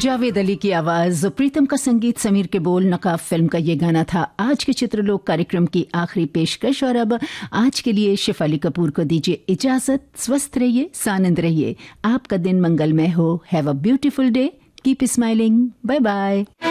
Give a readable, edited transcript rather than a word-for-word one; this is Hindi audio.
जावेद अली की आवाज, प्रीतम का संगीत, समीर के बोल, नकाब फिल्म का ये गाना था आज के चित्रलोक कार्यक्रम की आखिरी पेशकश। और अब आज के लिए शेफाली कपूर को दीजिए इजाजत। स्वस्थ रहिए, सानंद रहिए, आपका दिन मंगलमय हो। Have a beautiful day, keep smiling, bye bye.